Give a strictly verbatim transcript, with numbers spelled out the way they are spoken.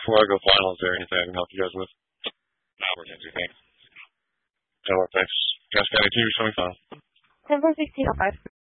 before I go final, is there anything I can help you guys with? No, we're good. Thanks. Oh, well, thanks. Gas Panic Q, showing final. ten four sixteen oh five.